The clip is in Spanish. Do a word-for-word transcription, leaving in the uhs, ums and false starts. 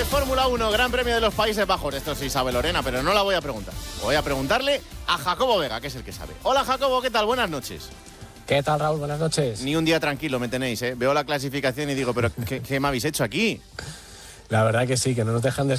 de Fórmula uno, Gran Premio de los Países Bajos. Esto sí sabe Lorena, pero no la voy a preguntar. Voy a preguntarle a Jacobo Vega, que es el que sabe. Hola Jacobo, ¿qué tal? Buenas noches. ¿Qué tal, Raúl? Buenas noches. Ni un día tranquilo me tenéis, ¿eh? Veo la clasificación y digo, ¿pero qué, qué me habéis hecho aquí? La verdad que sí, que no nos dejan descansar.